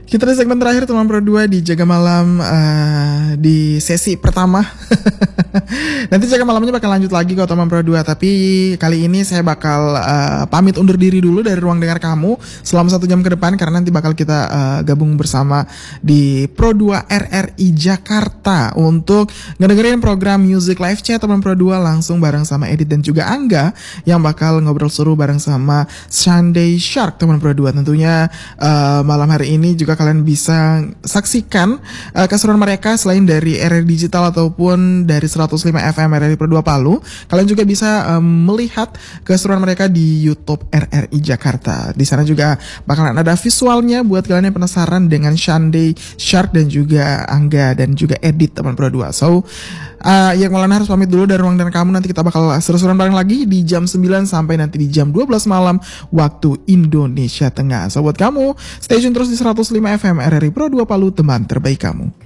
Kita di segmen terakhir teman Pro 2 di Jaga Malam di sesi pertama. Nanti Jaga Malamnya bakal lanjut lagi kok teman Pro 2. Tapi kali ini saya bakal pamit undur diri dulu dari ruang dengar kamu selama 1 jam ke depan. Karena nanti bakal kita gabung bersama di Pro 2 RRI Jakarta untuk ngedengerin program Music Live Chat teman Pro 2 langsung bareng sama Edit dan juga Angga yang bakal ngobrol seru bareng sama Sunday Shark teman Pro 2. Tentunya malam hari ini juga kalian bisa saksikan keseruan mereka selain dari RRI Digital ataupun dari 105 FM RRI Pro 2 Palu. Kalian juga bisa melihat keseruan mereka di YouTube RRI Jakarta. Di sana juga bakalan ada visualnya buat kalian yang penasaran dengan Sunday Shark dan juga Angga dan juga Edit teman Pro 2. So, yang Maulana harus pamit dulu dari ruang dan kamu. Nanti kita bakal seru-seruan bareng lagi di jam 9 sampai nanti di jam 12 malam waktu Indonesia Tengah. So buat kamu, stay tune terus di 105 FM RRI Pro 2 Palu, teman terbaik kamu.